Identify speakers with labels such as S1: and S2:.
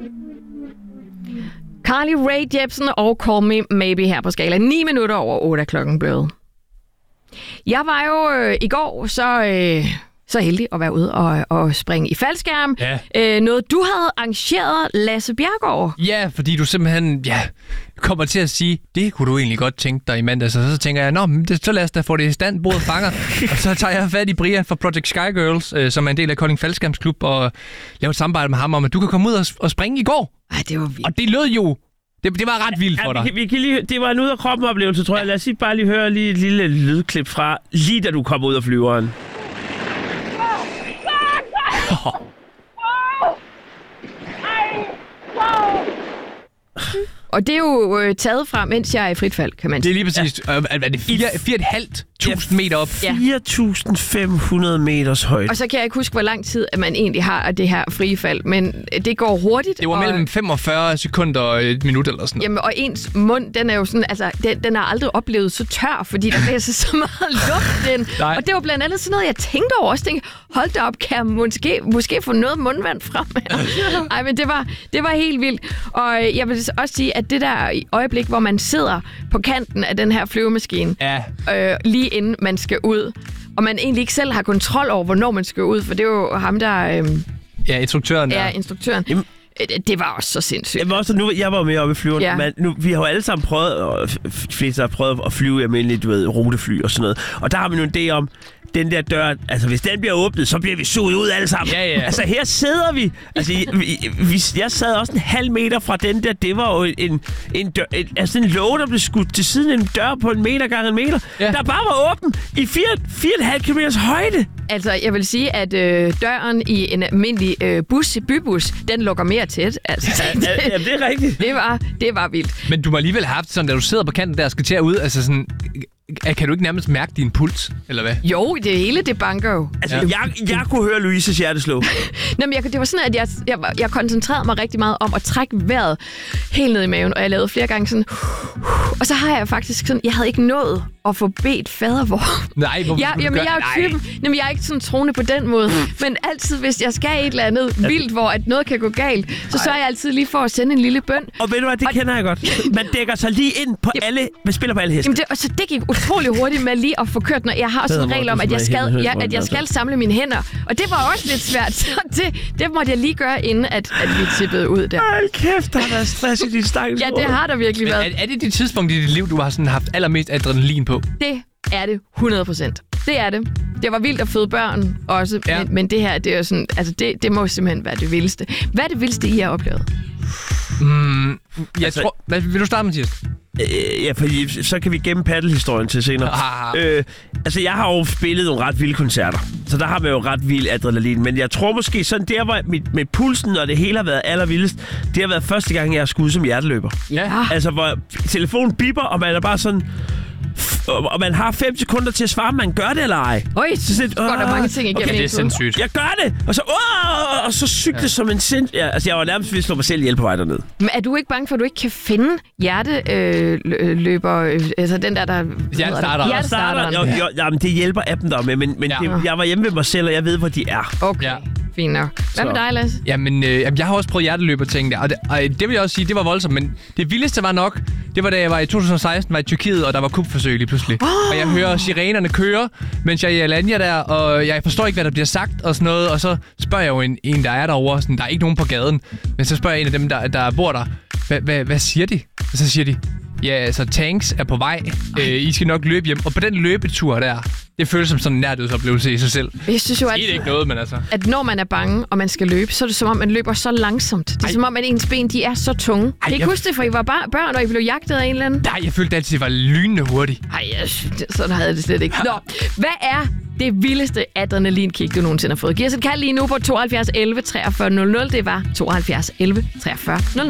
S1: Carly Rae Jepsen og Call Me Maybe her på skala. 9 minutter over 8 er klokken blevet. Jeg var jo i går så heldig at være ude og springe i faldskærm.
S2: Ja.
S1: Noget, du havde arrangeret, Lasse Bjerregaard.
S2: Ja, fordi du simpelthen kommer til at sige, det kunne du egentlig godt tænke dig i mandags. Og så tænker jeg, så lad os da få det i stand, bordet fanger. Og så tager jeg fat i Brian fra Project Sky Girls, som er en del af Kolding Faldskærmsklub, og laver et samarbejde med ham om, at du kan komme ud og springe i går.
S1: Ej, det var vildt.
S2: Og det lød jo... Det var ret vildt for dig.
S3: Vi kan lige, det var en ud-af-kroppen-oplevelse, tror jeg. Lad os bare lige høre et lille lydklip fra, lige da du kom ud af flyveren.
S1: Og det er jo taget fra, mens jeg er i frit fald, kan man sige.
S2: Det er lige præcis. Er det 4.500 meter op?
S3: 4.500 meters højde.
S1: Og så kan jeg ikke huske, hvor lang tid at man egentlig har det her frie fald, men det går hurtigt.
S2: Det var mellem 45 sekunder og et minut eller sådan noget.
S1: Jamen, og ens mund, den er jo sådan, altså, den har aldrig oplevet så tør, fordi der blæser så meget luft ind. Og det var blandt andet sådan noget, jeg tænkte over også. Tænkte, hold da op, kan jeg måske få noget mundvand frem? Ej, men det var helt vildt. Og jeg vil også sige, at det der øjeblik, hvor man sidder på kanten af den her flyvemaskine, lige inden man skal ud, og man egentlig ikke selv har kontrol over, hvornår man skal ud, for det er jo ham, der...
S2: instruktøren der.
S1: Ja, instruktøren. Jamen, det var også så sindssygt.
S3: Jamen også nu, jeg var med oppe i flyveren. Ja. Men vi har jo alle sammen prøvet, flest har prøvet at flyve almindeligt, rutefly og sådan noget. Og der har vi jo en idé om, den der dør, altså hvis den bliver åbnet, så bliver vi suget ud alle sammen.
S2: Ja.
S3: Altså her sidder vi. Altså jeg sad også en halv meter fra den der. Det var jo en dør, altså en låge, der blev skudt til siden af en dør på 1 meter gange 1 meter. Ja. Der bare var åben i 4,5 kilometers højde.
S1: Altså, jeg vil sige, at døren i en almindelig bybus, den lukker mere tæt. Altså,
S3: ja, det er rigtigt.
S1: Det var vildt.
S2: Men du må alligevel have haft sådan, da du sidder på kanten der og skal til at ud, altså sådan... Kan du ikke nærmest mærke din puls, eller hvad?
S1: Jo, det hele, det banker jo.
S3: Altså, jeg kunne høre Louises hjerte slå.
S1: Det var sådan, at jeg koncentrerede mig rigtig meget om at trække vejret helt ned i maven, og jeg lavede flere gange sådan... Og så har jeg faktisk sådan... Jeg havde ikke nået at få bedt fadervor.
S2: Nej, hvorfor
S1: jeg er jo typen... Jamen, jeg er ikke sådan troende på den måde. Men altid, hvis jeg skal et eller andet vildt, hvor at noget kan gå galt, så sørger jeg altid lige for at sende en lille bøn.
S3: Og ved du hvad, det kender jeg godt. Man dækker sig lige ind på alle... Man spiller på alle heste.
S1: Jamen, det gik utrolig hurtigt med lige at få kørt, når jeg har også en regel om, at jeg skal samle mine hænder. Og det var også lidt svært, så det måtte jeg lige gøre, inden at vi tippede ud der.
S3: Hold kæft, der har været stress i din stakkels.
S1: Ja, det har der virkelig været.
S2: Er det de tidspunkt i dit liv, du har sådan haft allermest adrenalin på?
S1: Det er det 100%. Det er det. Det var vildt at føde børn også, men det her, det er jo sådan, altså det må simpelthen være det vildeste. Hvad er det vildste, I har oplevet?
S2: Jeg tror... Vil du starte, Mathias?
S3: Ja, for så kan vi gemme paddelhistorien til senere. Altså, jeg har jo spillet nogle ret vilde koncerter, så der har man jo ret vild adrenalin. Men jeg tror måske sådan, der var med pulsen, og det hele har været allervildest, det har været første gang, jeg har skudt som hjerteløber.
S2: Ja.
S3: Altså, hvor telefonen bipper, og man er bare sådan... Og man har 5 sekunder til at svare, om man gør det eller ej.
S1: Oj, så går der mange ting igennem.
S2: Okay, det er sindssygt.
S3: Jeg gør det! Og så cykle som en sind... Ja, altså, jeg var nærmest ved at slå mig selv ihjel på vej derned.
S1: Men er du ikke bange for, at du ikke kan finde hjerteløber? Altså den der...
S2: Hjertestarteren.
S3: Jo, jamen, det hjælper appen der med, men jeg var hjemme ved mig selv, og jeg ved, hvor de er.
S1: Okay. Ja. Fint nok. Hvad med dig, Lasse?
S2: Jamen, jeg har også prøvet hjerteløberting der, og det vil jeg også sige, det var voldsomt, men det vildeste var nok, det var da jeg var i 2016, var i Tyrkiet, og der var kupforsøg lige pludselig. Og jeg hører sirenerne køre, mens jeg er i Alanya der, og jeg forstår ikke, hvad der bliver sagt og sådan noget, og så spørger jeg jo en der er derovre, sådan, der er ikke nogen på gaden, men så spørger jeg en af dem, der bor der, hvad siger de? Og så siger de, ja, altså tanks er på vej, I skal nok løbe hjem, og på den løbetur der, det føles som sådan en nærdødsoplevelse i sig selv.
S1: Jeg synes jo,
S2: ikke noget, men altså...
S1: at når man er bange, og man skal løbe, så er det som om, man løber så langsomt. Det er som om, at ens ben, de er så tunge. Kan I ikke huske det, for I var børn, og I blev jagtet af en eller anden?
S2: Nej, jeg følte altid, det var lynende hurtigt.
S1: Sådan havde jeg det slet ikke. Nå, hvad er det vildeste adrenalinkick, du nogensinde har fået? Giv os et kald lige nu på 72 11 43 00. Det var 72 11 43 00.